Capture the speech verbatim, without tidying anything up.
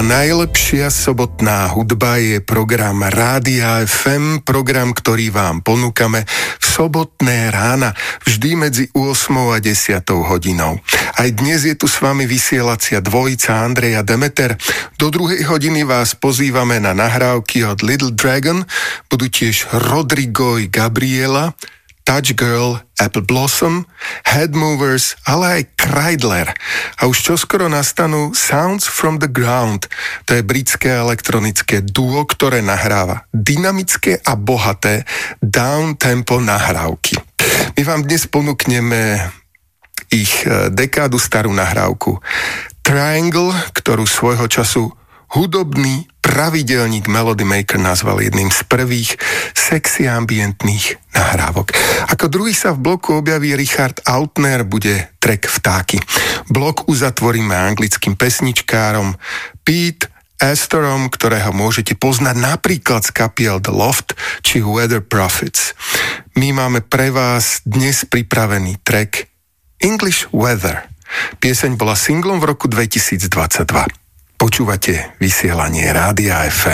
Najlepšia sobotná hudba je program Rádia ef em, program, ktorý vám ponúkame v sobotné rána, vždy medzi ôsmou a desiatou hodinou. Aj dnes je tu s vami vysielacia dvojica Andrej a Demeter. Do druhej hodiny vás pozývame na nahrávky od Little Dragon, budú tiež Rodrigo i Gabriela, Touch Girl, Apple Blossom, Headmovers, ale aj Kreidler. A už čoskoro nastanú Sounds from the Ground. To je britské elektronické duo, ktoré nahráva dynamické a bohaté down-tempo nahrávky. My vám dnes ponúkneme ich dekádu starú nahrávku Triangle, ktorú svojho času hudobný pravidelník Melody Maker nazval jedným z prvých sexy ambientných nahrávok. Ako druhý sa v bloku objaví Richard Autner, bude track Vtáky. Blok uzatvoríme anglickým pesničkárom Pete Astorom, ktorého môžete poznať napríklad z kapiel The Loft či Weather Prophets. My máme pre vás dnes pripravený track English Weather. Pieseň bola singlom v roku dvetisícdvadsaťdva. Počúvate vysielanie Rádia ef em.